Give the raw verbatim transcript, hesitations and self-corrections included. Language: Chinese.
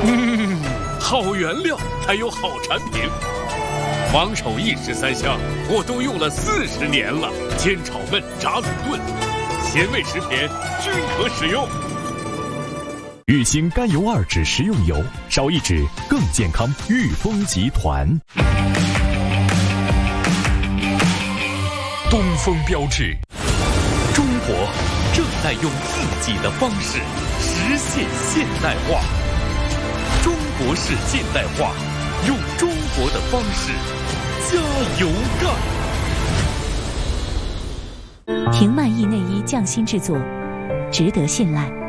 嗯，好原料才有好产品。王守义十三香，我都用了四十年了，煎炒焖炸卤炖，咸味食品均可使用。 玉兴甘油二酯食用油，少一酯更健康。裕丰集团。东风标致，中国正在用自己的方式实现现代化。中国式现代化，用中国的方式加油干。 婷曼艺内衣匠心制作，值得信赖。